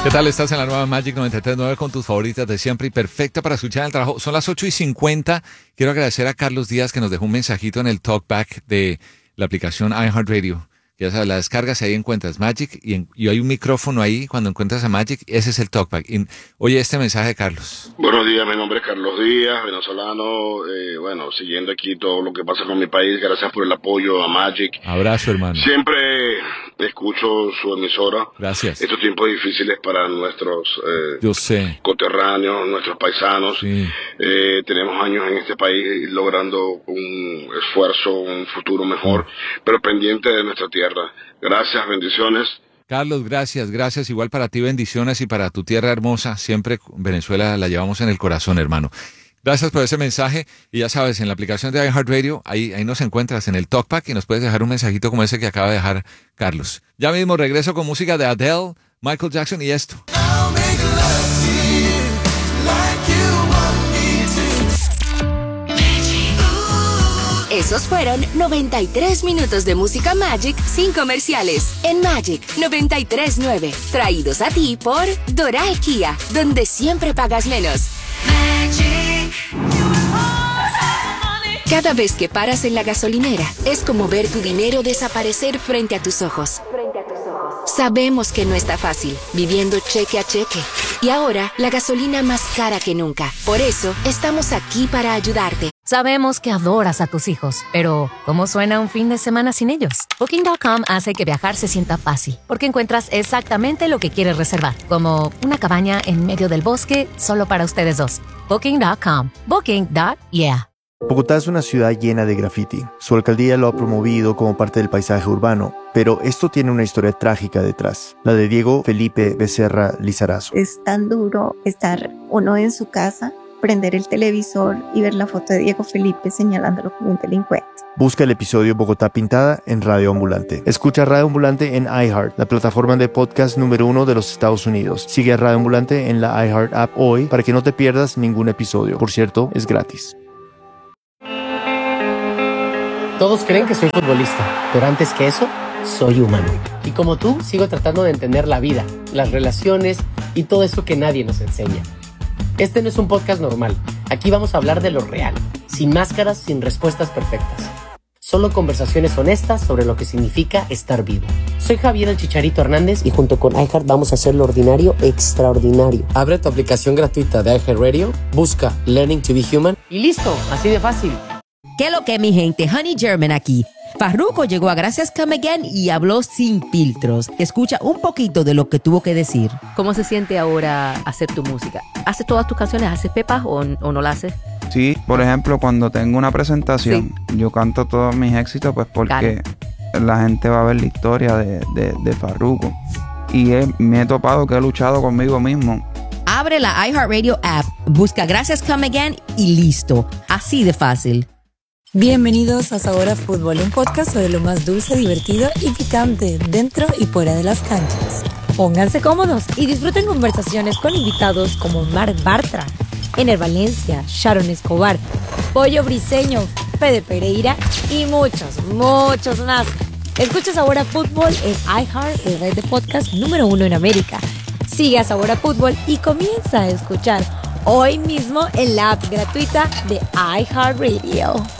¿Qué tal? Estás en la nueva Magic 93.9 con tus favoritas de siempre y perfecta para escuchar en el trabajo. Son las 8:50. Quiero agradecer a Carlos Díaz que nos dejó un mensajito en el talkback de la aplicación iHeartRadio. Ya sabes, la descargas, ahí encuentras Magic y hay un micrófono ahí. Cuando encuentras a Magic, ese es el talkback. Oye, este mensaje de Carlos. Buenos días, mi nombre es Carlos Díaz, venezolano. Siguiendo aquí todo lo que pasa con mi país. Gracias por el apoyo a Magic. Abrazo, hermano. Siempre escucho su emisora. Gracias. Estos tiempos difíciles para nuestros Yo sé. coterráneos, nuestros paisanos. Sí. Tenemos años en este país logrando un esfuerzo, un futuro mejor, pero pendiente de nuestra tierra. Gracias, bendiciones. Carlos, gracias. Igual para ti, bendiciones y para tu tierra hermosa. Siempre Venezuela la llevamos en el corazón, hermano. Gracias por ese mensaje. Y ya sabes, en la aplicación de iHeartRadio, ahí nos encuentras en el talkback y nos puedes dejar un mensajito como ese que acaba de dejar Carlos. Ya mismo regreso con música de Adele, Michael Jackson y esto. Esos fueron 93 minutos de música Magic sin comerciales en Magic 93.9. Traídos a ti por Doral Kia, donde siempre pagas menos. Magic. Cada vez que paras en la gasolinera, es como ver tu dinero desaparecer frente a tus ojos. Sabemos que no está fácil, viviendo cheque a cheque. Y ahora, la gasolina más cara que nunca. Por eso, estamos aquí para ayudarte. Sabemos que adoras a tus hijos, pero ¿cómo suena un fin de semana sin ellos? Booking.com hace que viajar se sienta fácil, porque encuentras exactamente lo que quieres reservar, como una cabaña en medio del bosque solo para ustedes dos. Booking.com. Booking.yeah. Bogotá es una ciudad llena de graffiti. Su alcaldía lo ha promovido como parte del paisaje urbano, pero esto tiene una historia trágica detrás, la de Diego Felipe Becerra Lizarazo. Es tan duro estar uno en su casa, prender el televisor y ver la foto de Diego Felipe señalándolo como un delincuente. Busca el episodio Bogotá Pintada en Radio Ambulante. Escucha Radio Ambulante en iHeart, la plataforma de podcast número 1 de los Estados Unidos. Sigue a Radio Ambulante en la iHeart app hoy para que no te pierdas ningún episodio. Por cierto, es gratis. Todos creen que soy futbolista, pero antes que eso, soy humano. Y como tú, sigo tratando de entender la vida, las relaciones y todo eso que nadie nos enseña. Este no es un podcast normal. Aquí vamos a hablar de lo real, sin máscaras, sin respuestas perfectas. Solo conversaciones honestas sobre lo que significa estar vivo. Soy Javier el Chicharito Hernández y junto con iHeart vamos a hacer lo ordinario extraordinario. Abre tu aplicación gratuita de iHeartRadio, busca Learning to be Human y listo, así de fácil. ¿Qué lo que, mi gente? Honey German aquí. Farruko llegó a Gracias Come Again y habló sin filtros. Escucha un poquito de lo que tuvo que decir. ¿Cómo se siente ahora hacer tu música? ¿Haces todas tus canciones? ¿Haces pepas o no la haces? Sí, por ejemplo, cuando tengo una presentación, yo canto todos mis éxitos pues porque la gente va a ver la historia de Farruko. Y me he topado que he luchado conmigo mismo. Abre la iHeartRadio app, busca Gracias Come Again y listo. Así de fácil. Bienvenidos a Sabor a Fútbol, un podcast sobre lo más dulce, divertido y picante dentro y fuera de las canchas. Pónganse cómodos y disfruten conversaciones con invitados como Marc Bartra, Ener Valencia, Sharon Escobar, Pollo Briseño, Fede Pereira y muchos más. Escucha Sabor a Fútbol en iHeart, el red de podcast número 1 en América. Sigue a Sabor a Fútbol y comienza a escuchar hoy mismo en la app gratuita de iHeartRadio.